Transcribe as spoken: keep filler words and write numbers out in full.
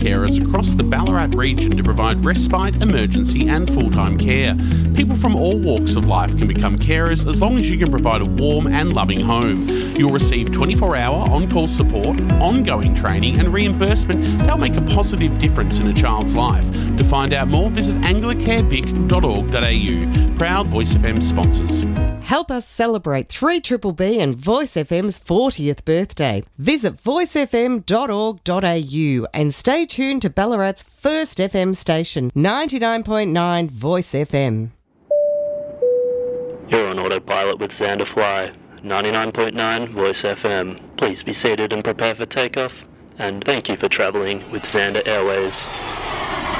carers across the Ballarat region to provide respite, emergency and full-time care. People from all walks of life can become carers as long as you can provide a warm and loving home. You'll receive twenty-four hour on-call support, ongoing training and reimbursement to help make a positive difference in a child's life. To find out more, visit anglicare vic dot org dot a u. Proud Voice F M sponsors. Help us celebrate three B B B and Voice F M's fortieth birthday. Visit voice f m dot org dot a u and stay tuned to Ballarat's first F M station, ninety-nine point nine Voice F M. You're on autopilot with Xander Fly, ninety-nine point nine Voice F M. Please be seated and prepare for takeoff. And thank you for travelling with Xander Airways.